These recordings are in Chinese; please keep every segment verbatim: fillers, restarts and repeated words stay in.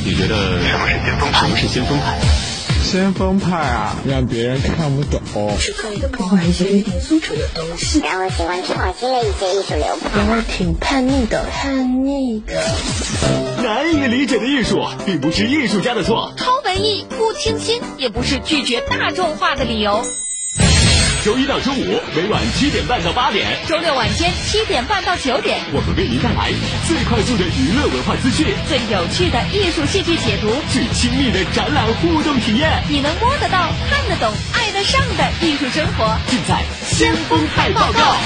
你觉得什么是先锋派？什么是先锋派？ 先锋派啊，让别人看不懂， 是可以破坏一些约定俗成的东西。 然后喜欢创新的一些艺术流派， 然后挺叛逆的，叛逆的。 难以理解的艺术，并不是艺术家的错。 超文艺不清新，也不是拒绝大众化的理由。 周一到周五每晚七点半到八点， 周六晚间七点半到九点， 我们为您带来最快速的娱乐文化资讯， 最有趣的艺术戏剧解读， 最亲密的展览互动体验， 你能摸得到、看得懂、爱得上的艺术生活， 尽在先锋派报告。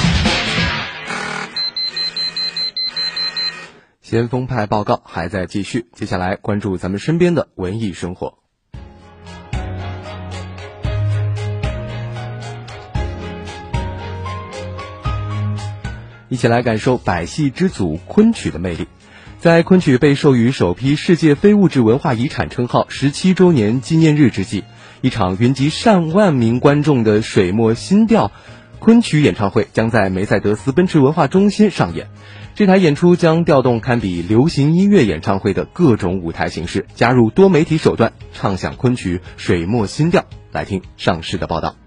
先锋派报告还在继续，接下来关注咱们身边的文艺生活。一起来感受百戏之祖昆曲的魅力。在昆曲被授予首批世界非物质文化遗产称号十七周年纪念日之际，一场云集上万名观众的水墨新调昆曲演唱会将在梅赛德斯奔驰文化中心上演。这台演出将调动堪比流行音乐演唱会的各种舞台形式，加入多媒体手段，唱响昆曲水墨新调。来听上市的报道。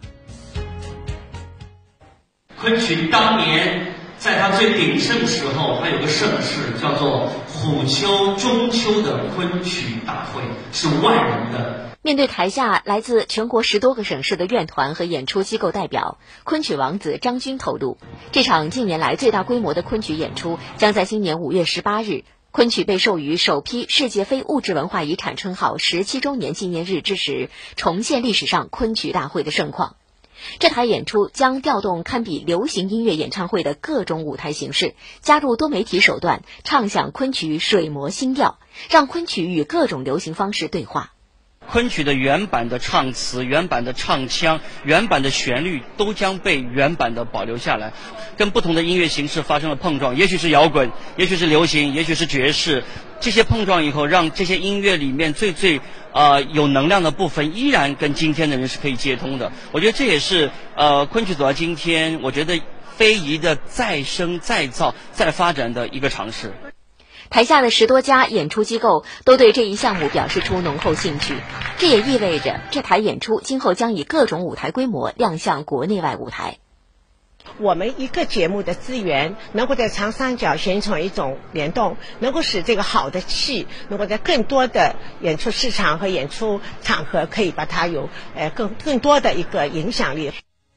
昆曲当年在它最鼎盛的时候，它有个盛事叫做虎丘中秋的昆曲大会，是万人的。 面对台下来自全国十多个省市的院团和演出机构代表，昆曲王子张军透露，这场近年来最大规模的昆曲演出将在今年五月十八日，昆曲被授予首批世界非物质文化遗产称号十七周年纪念日之时，重现历史上昆曲大会的盛况。这台演出将调动堪比流行音乐演唱会的各种舞台形式，加入多媒体手段，唱响昆曲水墨新调，让昆曲与各种流行方式对话。 昆曲的原版的唱词、原版的唱腔、原版的旋律都将被原版的保留下来，跟不同的音乐形式发生了碰撞，也许是摇滚，也许是流行，也许是爵士。这些碰撞以后，让这些音乐里面最最呃有能量的部分依然跟今天的人是可以接通的。我觉得这也是呃昆曲走到今天，我觉得非遗的再生、再造、再发展的一个尝试。 台下的十多家演出机构都对这一项目表示出浓厚兴趣，这也意味着这台演出今后将以各种舞台规模亮相国内外舞台。 我们一个节目的资源能够在长三角形成一种联动，能够使这个好的戏能够在更多的演出市场和演出场合可以把它有呃更更多的一个影响力。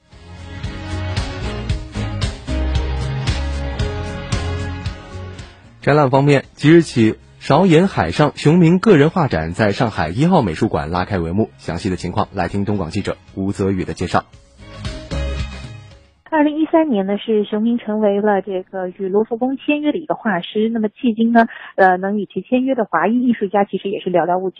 展览方面，即日起韶岩海上雄明个人画展在上海一号美术馆拉开帷幕。详细的情况来听东广记者吴泽宇的介绍。 二零一三年呢，是熊明成为了这个与罗浮宫签约的一个画师。那么迄今呢，呃，能与其签约的华裔艺术家其实也是寥寥无几。